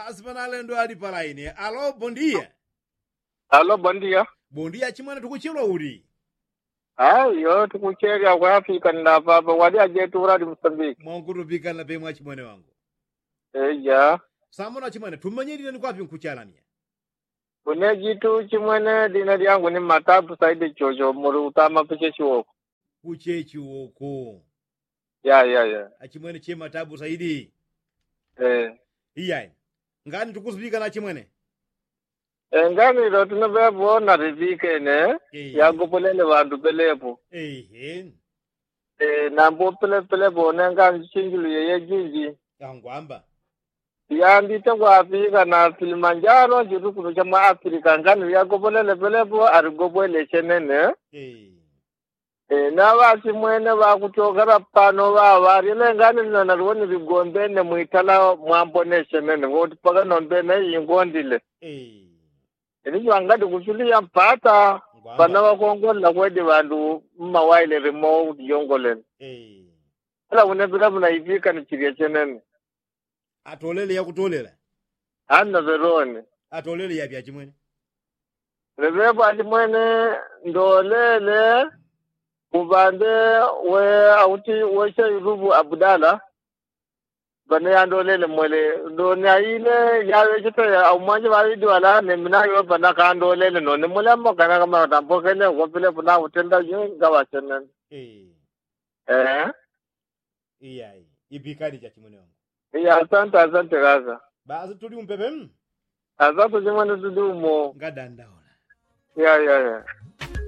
Basi panalendo ali palaini. Alô, bom dia. Alô, bom dia. Bom dia, chimwana tukuchilo uri. Yo tikucheka kwa Afrika na baba wali ajetu uradi Mozambique. Mwankuru bikana pe mwa chimwane wangu. Ya. Samona chimwane tumanyirire ni kwapi nkuchalamia. Kune jitu chimwene dina yangu ni matabu saidi chocho muri utama piche chiwoko. Kuchechi woko. Ya. Achimwane chema tabu saidi. Iyai. Ngani tukuzubika na chimwane. Ngani ro tunabebo na rivike ne. Ya gopolele bandu belepo. Na mbo pele bone ngani chingulu ye jinji. Angwamba. Ya ndita kwa Afrika na Kilimanjaro jitu kunuchama Afrika ngani ya gopolele belepo arigopole chenene. Na basi mwene bakutokera pano babarire ngani na rwoni bigombe ne muitala mwambone chenene ngoti paga nombe ne yingondile. Ni wangadi kusulia mpata pana wakongola kwedi bandu mmawaile remo yongolen. Ala unabira buna ifika ni chiria chenene. Atolele ya kutolela. Anna verone. Atolele ya bya chimwene. Rebeba chimwene ndolele ubande we auti weshe rubu Abdala. Bane yandolele mwele donya ile yawe chito ya umanje bali wala ne mina yo bana kandolele no ne mule mo kana kama tampoke ne gopile buna utenda yo gawa chenen. Iyai. Ibikani cha chimwene wangu. Iya asante gaza. Bazi tuli umpepem. Asante chimwene tudumo. Ngadandaola. Ya.